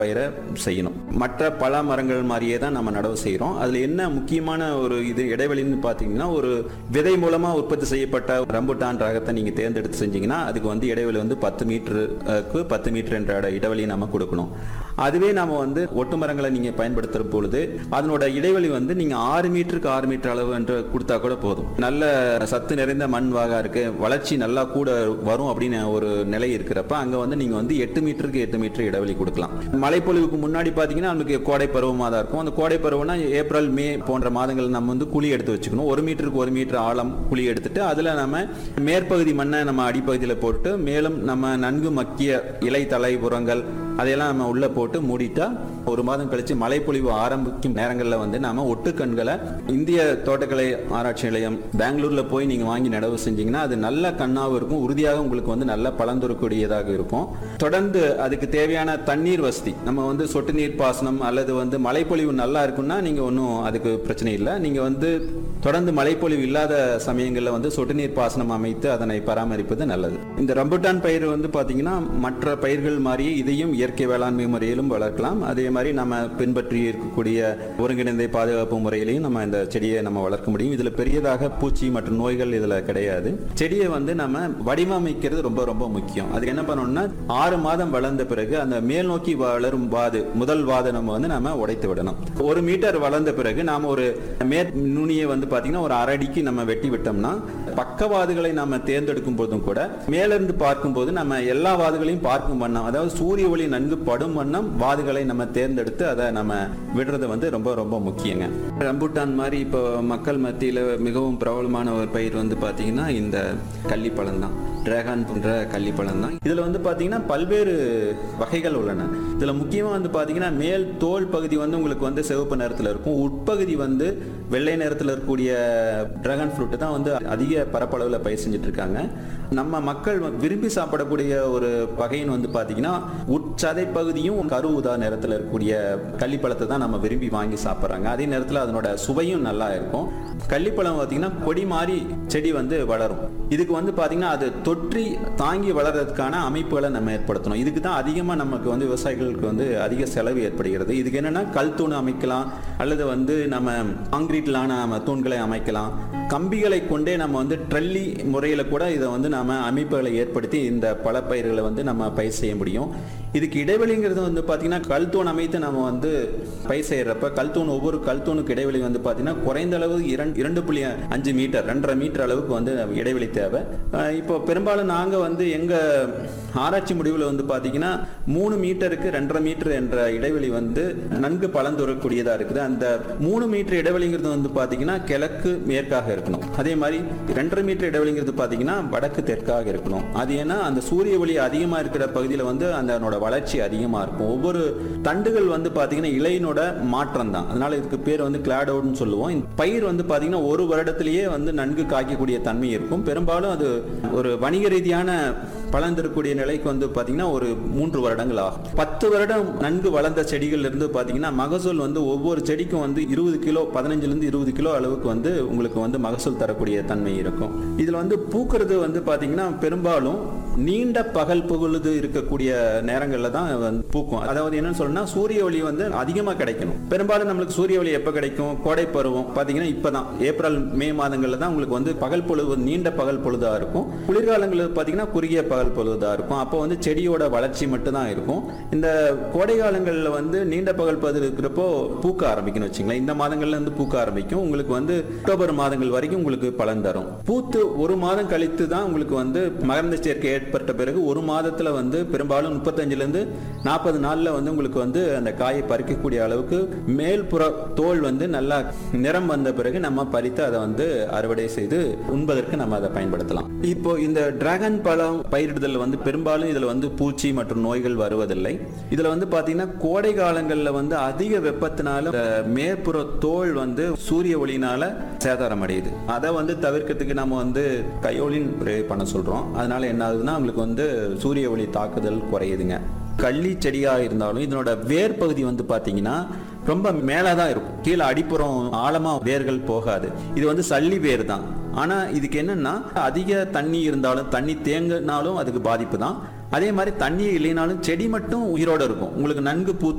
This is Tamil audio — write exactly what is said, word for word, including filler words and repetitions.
பயிரை செய்யணும். மற்ற பல மரங்கள் மாதிரியே தான் நம்ம நடவு செய்கிறோம். அதில் என்ன முக்கியமான ஒரு இது இடைவெளின்னு பார்த்தீங்கன்னா, ஒரு விதை மூலமாக உற்பத்தி செய்யப்பட்ட ரம்புட்டான் ரகத்தை நீங்கள் தேர்ந்தெடுத்து செஞ்சீங்கன்னா அதுக்கு வந்து இடைவெளி வந்து பத்து மீட்டருக்கு பத்து மீட்டர் என்ற இடைவெளியை நம்ம கொடுக்கணும். அதுவே நம்ம வந்து ஒட்டு மரங்களை நீங்கள் பயன்படுத்துகிற பொழுது அதனோட இடைவெளி வந்து நீங்கள் ஆறு மீட்டருக்கு ஆறு மீட்டர் அளவு என்று கொடுத்தா கூட போதும். நல்ல சத்து நிறைந்த மண் வாகா இருக்கு, வளர்ச்சி நல்லா கூட வரும் அப்படின்னு ஒரு நிலை இருக்கிறப்ப அங்கே வந்து நீங்கள் வந்து எட்டு மீட்டருக்கு எட்டு மீட்டர் இடைவெளி கொடுக்கலாம். மழைப்பொழிவுக்கு முன்னாடி பார்த்தீங்கன்னா நமக்கு கோடை பருவமாக தான் இருக்கும். அந்த கோடை பருவம்னா ஏப்ரல் மே போன்ற மாதங்கள் நம்ம வந்து குழி எடுத்து வச்சுக்கணும். ஒரு மீட்டருக்கு ஒரு மீட்டர் ஆழம் குழி எடுத்துட்டு அதில் நம்ம மேற்பகுதி மண்ணை நம்ம அடிப்பகுதியில் போட்டு மேலும் நம்ம நன்கு மக்கிய இலை தலை புறங்கள் அதையெல்லாம் நம்ம உள்ள போட்டு மூடிட்டா ஒரு மாதம் கழிச்சு மழைப்பொழிவு ஆரம்பிக்கும் நேரங்களில் வந்து நாம ஒட்டுக்கண்களை இந்திய தோட்டக்கலை ஆராய்ச்சி நிலையம் பெங்களூர்ல போய் நீங்க வாங்கி நடவு செஞ்சீங்கன்னா அது நல்ல கண்ணாவும் இருக்கும், உறுதியாக உங்களுக்கு வந்து நல்ல பலந்துறக்கூடியதாக இருக்கும். தொடர்ந்து அதுக்கு தேவையான தண்ணீர் வசதி நம்ம வந்து சொட்டு நீர் பாசனம் அல்லது வந்து மழைப்பொழிவு நல்லா இருக்குன்னா நீங்க ஒன்றும் அதுக்கு பிரச்சனை இல்லை. நீங்க வந்து தொடர்ந்து மழைப்பொழிவு இல்லாத சமயங்களில் வந்து சொட்டு நீர் பாசனம் அமைத்து அதனை பராமரிப்பது நல்லது. இந்த ரம்புட்டான் பயிர் வந்து பாத்தீங்கன்னா மற்ற பயிர்கள் மாதிரியே இதையும் இயற்கை வேளாண்மை முறையிலும் வளர்க்கலாம். அதே மாதிரி நம்ம பின்பற்றி இருக்கக்கூடிய ஒருங்கிணைந்த பாதுகாப்பு முறையிலையும் நம்ம இந்த செடியை நம்ம வளர்க்க முடியும். இதுல பெரியதாக பூச்சி மற்றும் நோய்கள் இதுல கிடையாது. செடியை வந்து நம்ம வடிவமைக்கிறது ரொம்ப ரொம்ப முக்கியம். அதுக்கு என்ன பண்ணணும்னா ஆறு மாதம் வளர்ந்த பிறகு அந்த மேல் நோக்கி வளரும் வாது முதல் வாதை நம்ம வந்து நம்ம உடைத்து விடணும். ஒரு மீட்டர் வளர்ந்த பிறகு நாம ஒரு மேற் நுனியை வந்து பாத்தீங்கன்னா ஒரு அரை அடிக்கு நம்ம வெட்டி விட்டோம்னா பக்கவாதுகளை நம்ம தேர்ந்தெடுக்கும் போதும் கூட மேலிருந்து பார்க்கும் போது நம்ம எல்லா வாதுகளையும் பார்க்கும் வண்ணம், அதாவது சூரிய ஒளி நன்கு படும் வண்ணம் வாதுகளை நம்ம தேர்ந்தெடுத்து அதை நம்ம விடுறது வந்து ரொம்ப ரொம்ப முக்கியங்க. ரம்புட்டான் மாதிரி இப்போ மக்கள் மத்தியில் மிகவும் பிரபலமான ஒரு பயிர் வந்து பார்த்தீங்கன்னா இந்த கள்ளிப்பழம் தான், டிராகன் போன்ற கள்ளிப்பழம் தான். இதில் வந்து பார்த்தீங்கன்னா பல்வேறு வகைகள் உள்ளன. இதில் முக்கியமாக வந்து பார்த்தீங்கன்னா மேல் தோல் பகுதி வந்து உங்களுக்கு வந்து சிவப்பு நிறத்தில் இருக்கும், உட்பகுதி வந்து வெள்ளை நிறத்தில் இருக்கக்கூடிய டிராகன் ஃப்ரூட் தான் வந்து அதிக பரப்பளவில் பயிர் செஞ்சுட்டு இருக்காங்க. நம்ம மக்கள் விரும்பி சாப்பிடக்கூடிய ஒரு வகைன்னு வந்து பார்த்தீங்கன்னா உட்சதை பகுதியும் கரு ஊதா நிறத்தில் இருக்கக்கூடிய கள்ளிப்பழத்தை தான் நம்ம விரும்பி வாங்கி சாப்பிட்றாங்க. அதே நேரத்தில் அதனோட சுவையும் நல்லா இருக்கும். கள்ளிப்பழம் பார்த்தீங்கன்னா கொடி மாதிரி செடி வந்து வளரும். இதுக்கு வந்து பார்த்தீங்கன்னா அது தொற்றி தாங்கி வளர்றதுக்கான அமைப்புகளை நம்ம ஏற்படுத்தணும். இதுக்கு தான் அதிகமாக நமக்கு வந்து விவசாயிகளுக்கு வந்து அதிக செலவு ஏற்படுகிறது. இதுக்கு என்னன்னா கல் தூண் அமைக்கலாம் அல்லது வந்து நம்ம காங்கிரீட்லான தூண்களை அமைக்கலாம். கம்பிகளை கொண்டே நம்ம வந்து ட்ரெல்லி முறையில் கூட இதை வந்து நம்ம அமைப்புகளை ஏற்படுத்தி இந்த பல பயிர்களை வந்து நம்ம பயிர் செய்ய முடியும். இதுக்கு இடைவெளிங்கிறது வந்து பார்த்தீங்கன்னா கல் தூண் அமைத்து நம்ம வந்து பயிர் செய்யறப்ப கல் தூண் ஒவ்வொரு கல் தூணுக்கு இடைவெளி வந்து பார்த்தீங்கன்னா குறைந்த அளவு இரண்டு இரண்டு புள்ளி அஞ்சு மீட்டர் ரெண்டரை மீட்டர் அளவுக்கு வந்து இடைவெளி தேவை. இப்போ பெரும்பாலும் நாங்கள் வந்து எங்கள் ஆராய்ச்சி முடிவில் வந்து பார்த்தீங்கன்னா மூணு மீட்டருக்கு ரெண்டரை மீட்டர் என்ற இடைவெளி வந்து நன்கு பலந்துறக்கூடியதாக இருக்குது. அந்த மூணு மீட்டர் இடைவெளிங்கிறது வந்து பார்த்தீங்கன்னா கிழக்கு மேற்காக இருக்கணும். அதே மாதிரி ரெண்டரை மீட்டர் இடைவெளிங்கிறது பார்த்தீங்கன்னா வடக்கு தெற்காக இருக்கணும். அது ஏன்னா அந்த சூரிய ஒளி அதிகமாக இருக்கிற பகுதியில் வந்து அந்த வளர்ச்சி அதிகமாக இருக்கும். ஒவ்வொரு தண்டுகள் வந்து பார்த்தீங்கன்னா இலையினோட மாற்றம் தான், அதனால இதுக்கு பேர் வந்து கிளாடோட்னு சொல்லுவோம். இந்த பயிர் வந்து பார்த்தீங்கன்னா ஒரு வருடத்திலேயே வந்து நன்கு காய்க்கக்கூடிய தன்மை இருக்கும். பெரும்பாலும் அது ஒரு வணிக ரீதியான பலன் தரக்கூடிய நிலைக்கு வந்து பார்த்தீங்கன்னா ஒரு மூன்று வருடங்கள் ஆகும். பத்து வருடம் நன்கு வளர்ந்த செடிகள் இருந்து பார்த்தீங்கன்னா மகசூல் வந்து ஒவ்வொரு செடிக்கும் வந்து இருபது கிலோ பதினஞ்சுலேருந்து இருபது கிலோ அளவுக்கு வந்து உங்களுக்கு வந்து மகசூல் தரக்கூடிய தன்மை இருக்கும். இதில் வந்து பூக்கிறது வந்து பார்த்தீங்கன்னா பெரும்பாலும் நீண்ட பகல் பொழுது இருக்கக்கூடிய நேரங்களில் தான் பூக்கும். அதாவது என்னன்னு சொன்னா சூரிய ஒளி வந்து அதிகமாக கிடைக்கணும். பெரும்பாலும் நம்மளுக்கு சூரிய ஒளி எப்போ கிடைக்கும்? கோடை பருவம் பார்த்தீங்கன்னா இப்போதான் ஏப்ரல் மே மாதங்களில் தான் உங்களுக்கு வந்து பகல் பொழுது நீண்ட பகல் பொழுதாக இருக்கும். குளிர்காலங்களில் பார்த்தீங்கன்னா குறுகிய பகல் பொழுதாக இருக்கும். அப்போ வந்து செடியோட வளர்ச்சி மட்டும் தான் இருக்கும். இந்த கோடை காலங்களில் வந்து நீண்ட பகல் பொழுது இருக்கிறப்போ பூக்க ஆரம்பிக்கணும் வச்சுங்களேன். இந்த மாதங்கள்ல இருந்து பூக்க ஆரம்பிக்கும். உங்களுக்கு வந்து அக்டோபர் மாதங்கள் வரைக்கும் உங்களுக்கு பலன் தரும். பூத்து ஒரு மாதம் கழித்து தான் உங்களுக்கு வந்து மகரந்த சேர்க்கை ஏற்பட்ட பிறகு ஒரு மாதத்துல வந்து பெரும்பாலும் முப்பத்தஞ்சுல இருந்து நாற்பது நாள்ல வந்து உங்களுக்கு வந்து அந்த காயை பறிக்கக்கூடிய அளவுக்கு மேல்புற தோல் வந்து நல்லா நிறம் வந்த பிறகு நம்ம பறித்து அதை வந்து அறுவடை செய்து உண்பதற்கு நம்ம அதை பயன்படுத்தலாம். இப்போ இந்த டிராகன் பழம் பயிரிடுதல் வந்து பெரும்பாலும் இதுல வந்து பூச்சி மற்றும் நோய்கள் வருவதில்லை. இதுல வந்து பாத்தீங்கன்னா கோடை காலங்கள்ல வந்து அதிக வெப்பத்தினால மேற்புற தோல் வந்து சூரிய ஒளியினால சேதாரம் அடையுது. அதை வந்து தவிர்க்கிறதுக்கு நம்ம வந்து கையோலின் பண்ண சொல்றோம். அதனால என்ன ஆகுதுன்னா உங்களுக்கு வந்து சூரிய ஒளி தாக்குதல் குறையுதுங்க. கள்ளி செடியா இருந்தாலும் இதனோட வேர் பகுதி வந்து பாத்தீங்கன்னா ரொம்ப மேலதான் இருக்கும், கீழே அடிப்புறம் ஆழமா வேர்கள் போகாது. இது வந்து சல்லி வேர் தான். ஆனா இதுக்கு என்னன்னா அதிக தண்ணி இருந்தாலும் தண்ணி தேங்கினாலும் அதுக்கு பாதிப்பு தான். அதே மாதிரி தண்ணி இல்லைனாலும் செடி மட்டும் உயிரோட இருக்கும். உங்களுக்கு நன்கு பூத்து